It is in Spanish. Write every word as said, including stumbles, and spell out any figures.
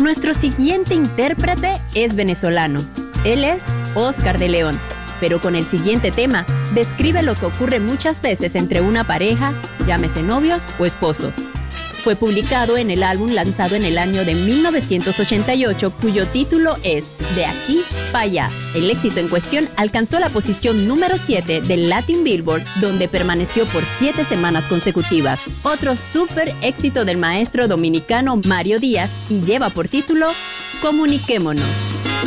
Nuestro siguiente intérprete es venezolano. Él es Oscar de León, pero con el siguiente tema describe lo que ocurre muchas veces entre una pareja, llámese novios o esposos. Fue publicado en el álbum lanzado en el año de mil novecientos ochenta y ocho, cuyo título es De aquí pa' allá. El éxito en cuestión alcanzó la posición número siete del Latin Billboard, donde permaneció por siete semanas consecutivas. Otro súper éxito del maestro dominicano Mario Díaz y lleva por título Comuniquémonos.